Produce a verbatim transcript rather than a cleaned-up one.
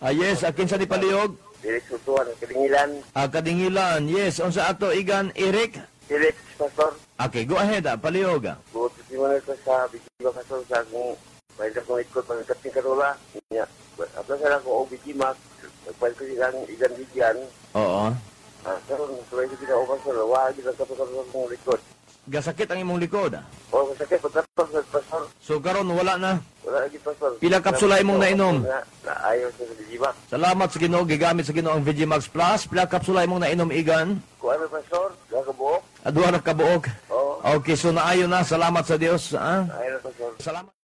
Ah, yes, akin sa di palihog. Direk Sutuan, Kadingilan. Ah, kadingilan. Yes, unsa ato igan Eric? Direk, Pastor. Okay, go ahead ah, palihog ah. Buot si mo ko sa Bigiba Pastor sa akong pwede kong ikot pagkat ni Karola. Niya, apla sa ako o Bigimak. Pwede ko igan igan bigyan. Oo. Ah, pero nasuray ko sila o Pastor. Wag ilang kapag kong likod. Gasakit ang imong likod ah. O, masakit po tapos sa Pastor. So karon wala na. Wala lagi Pastor. Pila kapsula imong nainom? Na, na ayaw sa Bigiba. Salamat sa Ginoo, gigamit sa Ginoo ang Vigimax Plus. Pila kapsula imong nainom igan? Kuha na Pastor. Gagabuok. Aduha na kabuok. Oo. Okay, so naayo na. Salamat sa Dios. Ah? Ayaw na Pastor. Salamat.